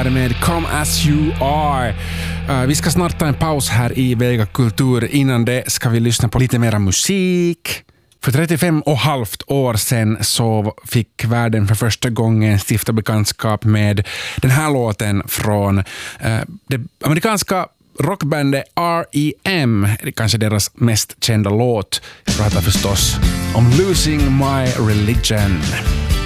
här med Come As You Are. Vi ska snart ta en paus här i Vega Kultur. Innan det ska vi lyssna på lite mera musik. För 35,5 år sedan så fick världen för första gången stifta bekantskap med den här låten från det amerikanska rockbandet R.E.M. Det är kanske deras mest kända låt. Jag pratar förstås om Losing My Religion.